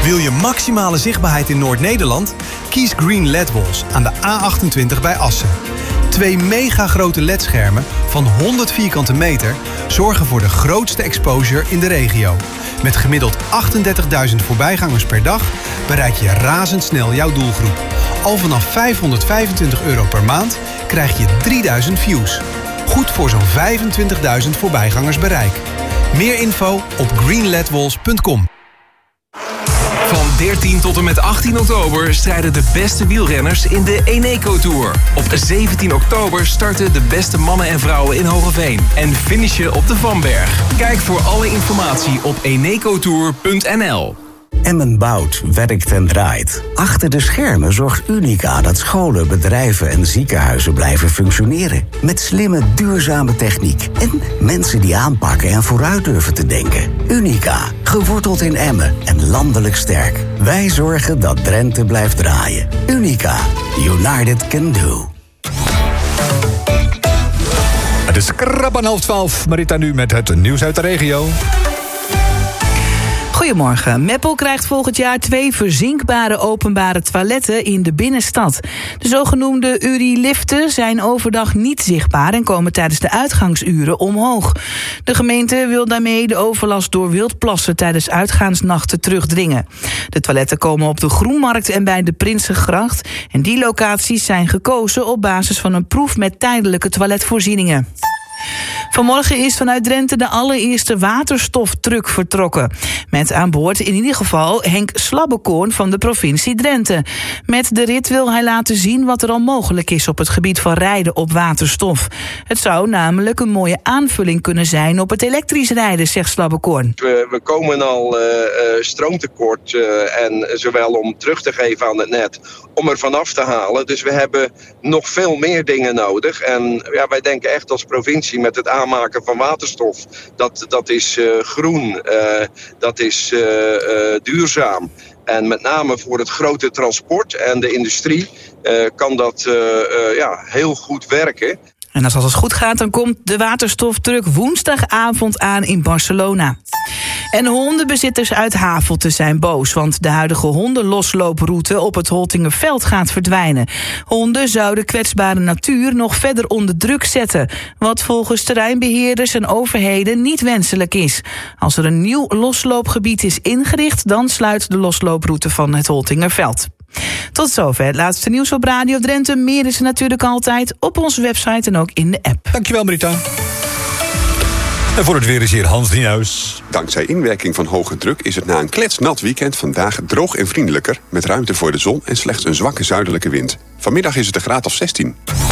Wil je maximale zichtbaarheid in Noord-Nederland? Kies Green LED Walls aan de A28 bij Assen. 2 mega grote LED-schermen van 100 vierkante meter zorgen voor de grootste exposure in de regio. Met gemiddeld 38.000 voorbijgangers per dag bereik je razendsnel jouw doelgroep. Al vanaf €525 per maand krijg je 3000 views. Goed voor zo'n 25.000 voorbijgangers bereik. Meer info op greenledwalls.com. Van 13 tot en met 18 oktober strijden de beste wielrenners in de Eneco Tour. Op 17 oktober starten de beste mannen en vrouwen in Hogeveen en finishen op de Vanberg. Kijk voor alle informatie op enecotour.nl. Emmen bouwt, werkt en draait. Achter de schermen zorgt Unica dat scholen, bedrijven en ziekenhuizen blijven functioneren. Met slimme, duurzame techniek. En mensen die aanpakken en vooruit durven te denken. Unica, geworteld in Emmen en landelijk sterk. Wij zorgen dat Drenthe blijft draaien. Unica, United can do. Het is krap aan 11:30. Marita nu met het nieuws uit de regio. Goedemorgen. Meppel krijgt volgend jaar 2 verzinkbare openbare toiletten in de binnenstad. De zogenoemde URI-liften zijn overdag niet zichtbaar en komen tijdens de uitgangsuren omhoog. De gemeente wil daarmee de overlast door wildplassen tijdens uitgaansnachten terugdringen. De toiletten komen op de Groenmarkt en bij de Prinsengracht. En die locaties zijn gekozen op basis van een proef met tijdelijke toiletvoorzieningen. Vanmorgen is vanuit Drenthe de allereerste waterstoftruck vertrokken. Met aan boord in ieder geval Henk Slabbekoorn van de provincie Drenthe. Met de rit wil hij laten zien wat er al mogelijk is op het gebied van rijden op waterstof. Het zou namelijk een mooie aanvulling kunnen zijn op het elektrisch rijden, zegt Slabbekoorn. We komen al stroomtekort en zowel om terug te geven aan het net, om er vanaf te halen. Dus we hebben nog veel meer dingen nodig. En ja, wij denken echt als provincie met het aanmaken van waterstof. Dat is groen, dat is duurzaam. En met name voor het grote transport en de industrie kan dat heel goed werken. En als het goed gaat, dan komt de waterstoftruck woensdagavond aan in Barcelona. En hondenbezitters uit Havelte zijn boos, want de huidige hondenloslooproute op het Holtingerveld gaat verdwijnen. Honden zouden kwetsbare natuur nog verder onder druk zetten, wat volgens terreinbeheerders en overheden niet wenselijk is. Als er een nieuw losloopgebied is ingericht, dan sluit de loslooproute van het Holtingerveld. Tot zover het laatste nieuws op Radio Drenthe. Meer is er natuurlijk altijd op onze website en ook in de app. Dankjewel, Marita. En voor het weer is hier Hans Nienhuis. Dankzij inwerking van hoge druk is het na een kletsnat weekend vandaag droog en vriendelijker, met ruimte voor de zon en slechts een zwakke zuidelijke wind. Vanmiddag is het een graad of 16.